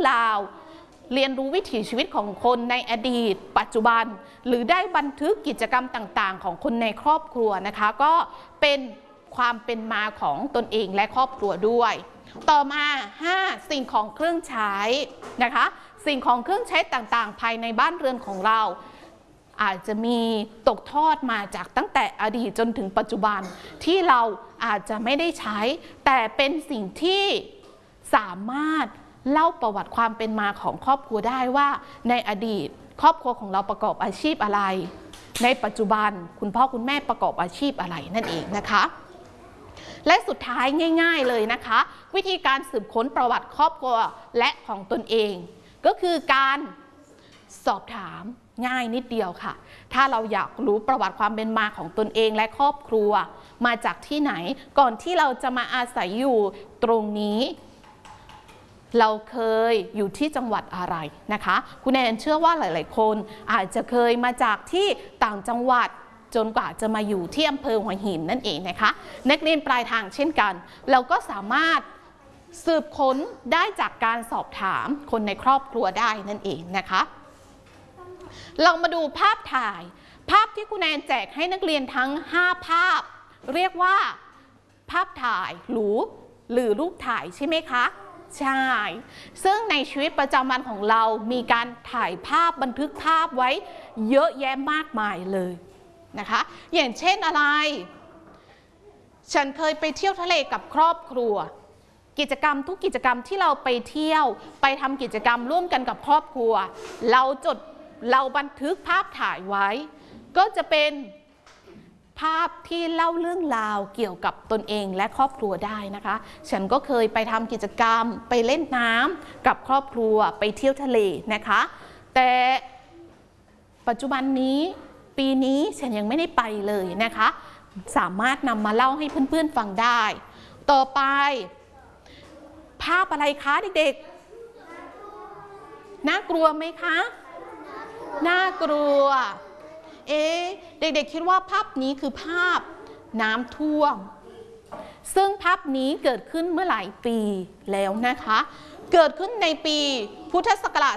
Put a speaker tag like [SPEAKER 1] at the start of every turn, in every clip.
[SPEAKER 1] ราวเรียนรู้วิถีชีวิตของคนในอดีตปัจจุบันหรือได้บันทึกกิจกรรมต่างๆของคนในครอบครัวนะคะก็เป็นความเป็นมาของตนเองและครอบครัวด้วยต่อมา5สิ่งของเครื่องใช้นะคะสิ่งของเครื่องใช้ต่างๆภายในบ้านเรือนของเราอาจจะมีตกทอดมาจากตั้งแต่อดีตจนถึงปัจจุบันที่เราอาจจะไม่ได้ใช้แต่เป็นสิ่งที่สามารถเล่าประวัติความเป็นมาของครอบครัวได้ว่าในอดีตครอบครัวของเราประกอบอาชีพอะไรในปัจจุบันคุณพ่อคุณแม่ประกอบอาชีพอะไรนั่นเองนะคะและสุดท้ายง่ายๆเลยนะคะวิธีการสืบค้นประวัติครอบครัวและของตนเองก็คือการสอบถามง่ายนิดเดียวค่ะถ้าเราอยากรู้ประวัติความเป็นมาของตนเองและครอบครัวมาจากที่ไหนก่อนที่เราจะมาอาศัยอยู่ตรงนี้เราเคยอยู่ที่จังหวัดอะไรนะคะคุณแอนเชื่อว่าหลายๆคนอาจจะเคยมาจากที่ต่างจังหวัดจนกว่าจะมาอยู่ที่อำเภอหัวหินนั่นเองนะคะนักเรียนปลายทางเช่นกันเราก็สามารถสืบค้นได้จากการสอบถามคนในครอบครัวได้นั่นเองนะคะเรามาดูภาพถ่ายภาพที่คุณแอนแจกให้นักเรียนทั้ง5ภาพเรียกว่าภาพถ่ายหรือรูปถ่ายใช่ไหมคะใช่ซึ่งในชีวิตประจำวันของเรามีการถ่ายภาพบันทึกภาพไว้เยอะแยะมากมายเลยนะคะอย่างเช่นอะไรฉันเคยไปเที่ยวทะเลกับครอบครัวกิจกรรมทุกกิจกรรมที่เราไปเที่ยวไปทำกิจกรรมร่วมกันกับครอบครัวเราบันทึกภาพถ่ายไว้ก็จะเป็นภาพที่เล่าเรื่องราวเกี่ยวกับตนเองและครอบครัวได้นะคะฉันก็เคยไปทำกิจกรรมไปเล่นน้ำกับครอบครัวไปเที่ยวทะเลนะคะแต่ปัจจุบันนี้ปีนี้ฉันยังไม่ได้ไปเลยนะคะสามารถนำมาเล่าให้เพื่อนๆฟังได้ต่อไปภาพอะไรคะเด็กๆน่ากลัวไหมคะน่ากลัวเด็กๆคิดว่าภาพนี้คือภาพน้ำท่วมซึ่งภาพนี้เกิดขึ้นเมื่อหลายปีแล้วนะคะเกิดขึ้นในปีพุทธศักราช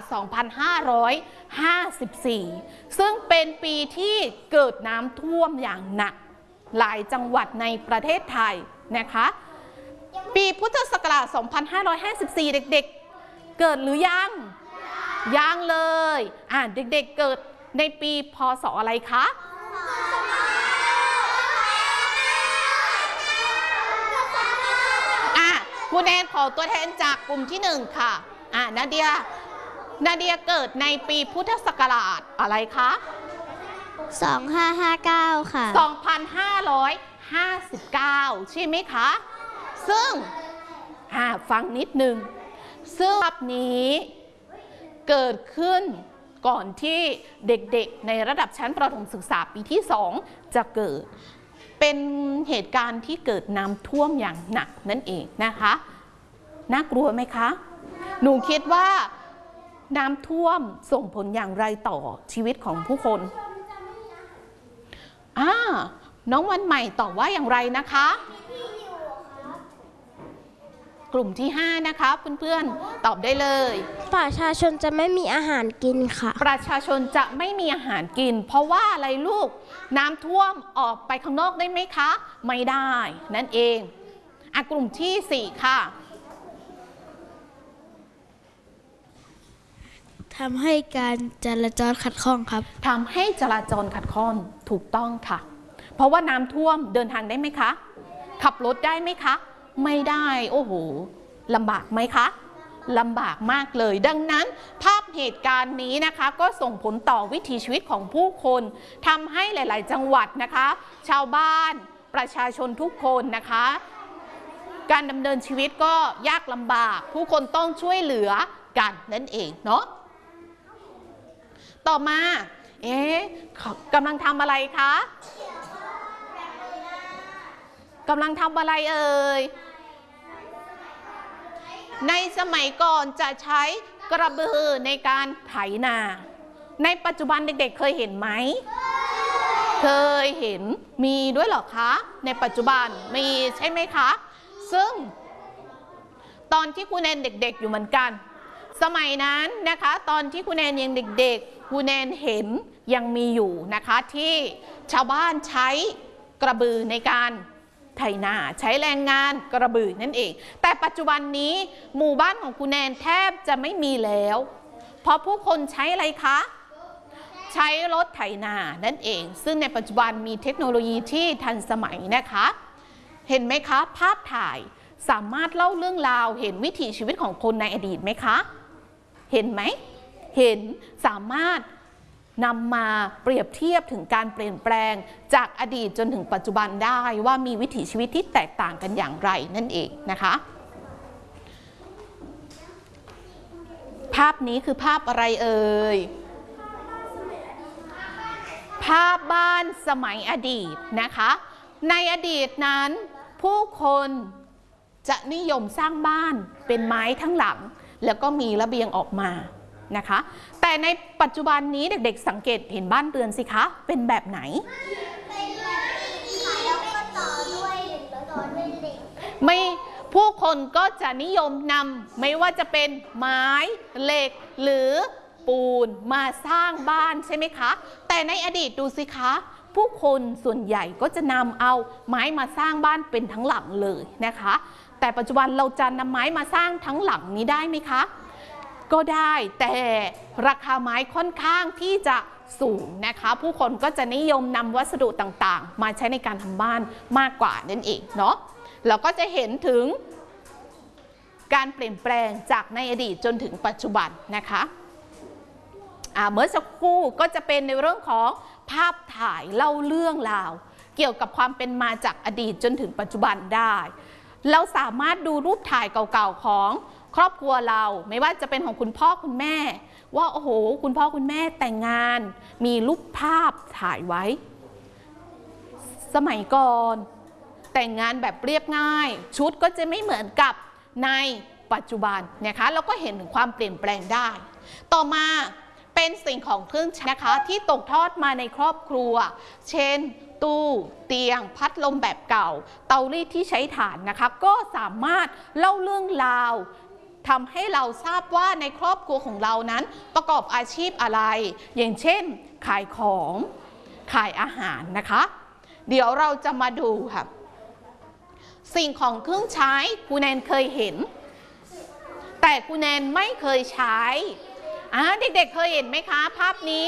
[SPEAKER 1] 2554 ซึ่งเป็นปีที่เกิดน้ำท่วมอย่างหนักหลายจังหวัดในประเทศไทยนะคะปีพุทธศักราช 2554 เด็กๆเกิดหรือยังเลยเด็กๆเกิดในปีพ.ศ.อะไรคะคุณแอนขอตัวแทนจากกลุ่มที่1ค่ะนาเดียเกิดในปีพุทธศักราชอะไรคะ
[SPEAKER 2] 2559ค่ะ
[SPEAKER 1] 2559ใช่ไหมคะซึ่งฟังนิดนึงซึ่งภาพนี้เกิดขึ้นก่อนที่เด็กๆในระดับชั้นประถมศึกษาปีที่2จะเกิดเป็นเหตุการณ์ที่เกิดน้ำท่วมอย่างหนักนั่นเองนะคะน่ากลัวไหมคะหนูคิดว่าน้ำท่วมส่งผลอย่างไรต่อชีวิตของผู้คนน้องวันใหม่ตอบว่าอย่างไรนะคะกลุ่มที่5นะคะเพื่อนๆตอบได้เลย
[SPEAKER 2] ประชาชนจะไม่มีอาหารกินค่ะ
[SPEAKER 1] ประชาชนจะไม่มีอาหารกินเพราะว่าอะไรลูกน้ำท่วมออกไปข้างนอกได้ไหมคะไม่ได้นั่นเองกลุ่มที่4ค่ะ
[SPEAKER 2] ทำให้การจราจรขัดข้องครับ
[SPEAKER 1] ทำให้จราจรขัดข้องถูกต้องค่ะเพราะว่าน้ำท่วมเดินทางได้ไหมคะขับรถได้ไหมคะไม่ได้โอ้โหลำบากไหมคะลำบากมากเลยดังนั้นภาพเหตุการณ์นี้นะคะก็ส่งผลต่อวิถีชีวิตของผู้คนทำให้หลายๆจังหวัดนะคะชาวบ้านประชาชนทุกคนนะคะการดำเนินชีวิตก็ยากลำบากผู้คนต้องช่วยเหลือกันนั่นเองเนาะต่อมากำลังทำอะไรคะกำลังทำอะไรเอ่ยในสมัยก่อนจะใช้กระบือในการไถนาในปัจจุบันเด็กๆเคยเห็นไหมเคยเห็นมีด้วยเหรอคะในปัจจุบันมีใช่ไหมคะซึ่งตอนที่คุณแอนเด็กๆอยู่เหมือนกันสมัยนั้นนะคะตอนที่คุณแนนยังเด็กๆคุณแนนเห็นยังมีอยู่นะคะที่ชาวบ้านใช้กระบือในการไถนาใช้แรงงานกระบือนั่นเองแต่ปัจจุบันนี้หมู่บ้านของคุณแนนแทบจะไม่มีแล้วเพราะผู้คนใช้อะไรคะใช้รถไถนานั่นเองซึ่งในปัจจุบันมีเทคโนโลยีที่ทันสมัยนะคะเห็นไหมคะภาพถ่ายสามารถเล่าเรื่องราวเห็นวิถีชีวิตของคนในอดีตไหมคะเห็นไหมเห็นสามารถนำมาเปรียบเทียบถึงการเปลี่ยนแปลงจากอดีตจนถึงปัจจุบันได้ว่ามีวิถีชีวิตที่แตกต่างกันอย่างไรนั่นเองนะคะภาพนี้คือภาพอะไรเอ่ยภาพบ้านสมัยอดีตนะคะในอดีตนั้นผู้คนจะนิยมสร้างบ้านเป็นไม้ทั้งหลังแล้วก็มีระเบียงออกมานะคะแต่ในปัจจุบันนี้เด็กๆสังเกตเห็นบ้านเรือนสิคะเป็นแบบไหนไม่ผู้คนก็จะนิยมนำไม่ว่าจะเป็นไม้เหล็กหรือปูนมาสร้างบ้านใช่ไหมคะแต่ในอดีตดูสิคะผู้คนส่วนใหญ่ก็จะนำเอาไม้มาสร้างบ้านเป็นทั้งหลังเลยนะคะแต่ปัจจุบันเราจะนำไม้มาสร้างทั้งหลังนี้ได้ไหมคะก็ได้แต่ราคาไม้ค่อนข้างที่จะสูงนะคะผู้คนก็จะนิยมนำวัสดุต่างๆมาใช้ในการทำบ้านมากกว่านั่นเองเนาะเราก็จะเห็นถึงการเปลี่ยนแปลงจากในอดีตจนถึงปัจจุบันนะคะเมื่อสักครู่ก็จะเป็นในเรื่องของภาพถ่ายเล่าเรื่องราวเกี่ยวกับความเป็นมาจากอดีตจนถึงปัจจุบันได้เราสามารถดูรูปถ่ายเก่าๆของครอบครัวเราไม่ว่าจะเป็นของคุณพ่อคุณแม่ว่าโอ้โหคุณพ่อคุณแม่แต่งงานมีรูปภาพถ่ายไว้สมัยก่อนแต่งงานแบบเรียบง่ายชุดก็จะไม่เหมือนกับในปัจจุบันนะคะเราก็เห็นถึงความเปลี่ยนแปลงได้ต่อมาเป็นสิ่งของเครื่องใช้นะคะที่ตกทอดมาในครอบครัวเช่นตู้เตียงพัดลมแบบเก่าเตารีดที่ใช้ถ่านนะคะก็สามารถเล่าเรื่องราวทำให้เราทราบว่าในครอบครัวของเรานั้นประกอบอาชีพอะไรอย่างเช่นขายของขายอาหารนะคะเดี๋ยวเราจะมาดูค่ะสิ่งของเครื่องใช้ครูแนนเคยเห็นแต่ครูแนนไม่เคยใช้เด็กๆเคยเห็นไหมคะภาพนี้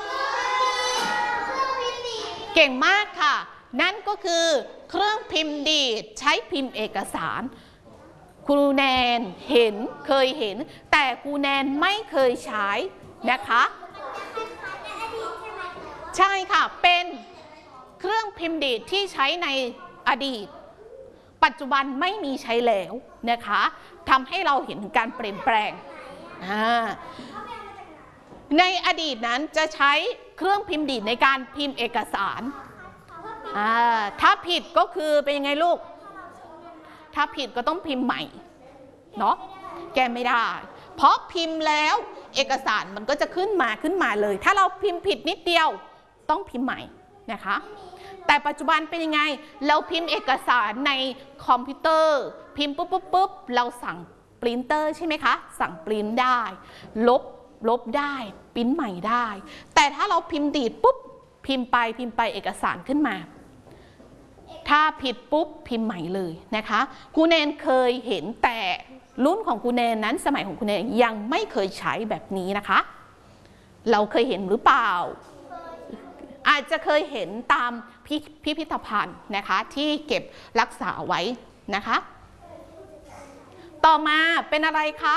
[SPEAKER 1] เก่งมากค่ะนั่นก็คือเครื่องพิมพ์ดีดใช้พิมพ์เอกสารครูแนนเคยเห็นแต่ครูแนนไม่เคยใช้นะคะใช่ค่ะเป็นเครื่องพิมพ์ดีดที่ใช้ในอดีตปัจจุบันไม่มีใช้แล้วนะคะทำให้เราเห็นการเปลี่ยนแปลงในอดีตนั้นจะใช้เครื่องพิมพ์ดีดในการพิมพ์เอกสารถ้าผิดก็คือเป็นยังไงลูกถ้าผิดก็ต้องพิมพ์ใหม่เนาะแก้ไม่ได้เพราะพิมพ์แล้วเอกสารมันก็จะขึ้นมาเลยถ้าเราพิมพ์ผิดนิดเดียวต้องพิมพ์ใหม่นะคะแต่ปัจจุบันเป็นยังไงเราพิมพ์เอกสารในคอมพิวเตอร์พิมพ์ปุ๊บเราสั่งปรินเตอร์ใช่ไหมคะสั่งปริ้นได้ลบได้ปริ้นใหม่ได้แต่ถ้าเราพิมพ์ดีดปุ๊บพิมพ์ไปเอกสารขึ้นมาถ้าผิดปุ๊บพิมพ์ใหม่เลยนะคะครูแนนเคยเห็นแต่รุ่นของครูแนนนั้นสมัยของครูแนนยังไม่เคยใช้แบบนี้นะคะเราเคยเห็นหรือเปล่าอาจจะเคยเห็นตามพิพิธภัณฑ์นะคะที่เก็บรักษาไว้นะคะต่อมาเป็นอะไรคะ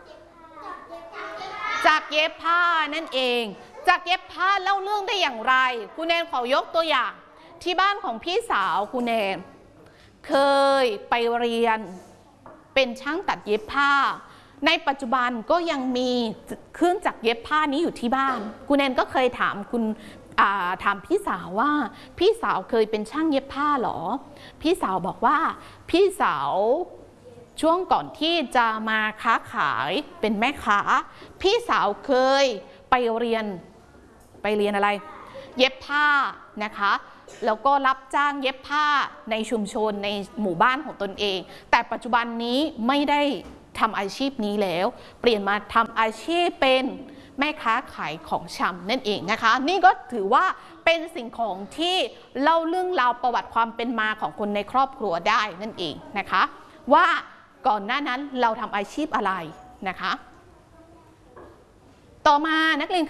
[SPEAKER 1] จากเย็บผ้านั่นเองจากเย็บผ้าเล่าเรื่องได้อย่างไรครูแนนขอยกตัวอย่างที่บ้านของพี่สาวครูแนนเคยไปเรียนเป็นช่างตัดเย็บผ้าในปัจจุบันก็ยังมีเครื่องจักรเย็บผ้านี้อยู่ที่บ้านครูแนนก็เคยถามพี่สาวว่าพี่สาวเคยเป็นช่างเย็บผ้าหรอพี่สาวบอกว่าพี่สาวช่วงก่อนที่จะมาค้าขายเป็นแม่ค้าพี่สาวเคยไปเรียนอะไรเย็บผ้านะคะแล้วก็รับจ้างเย็บผ้าในชุมชนในหมู่บ้านของตนเองแต่ปัจจุบันนี้ไม่ได้ทำอาชีพนี้แล้วเปลี่ยนมาทำอาชีพเป็นแม่ค้าขายของชำนั่นเองนะคะนี่ก็ถือว่าเป็นสิ่งของที่เล่าเรื่องราวประวัติความเป็นมาของคนในครอบครัวได้นั่นเองนะคะว่าก่อนหน้านั้นเราทำอาชีพอะไรนะคะต่อมานักเรียน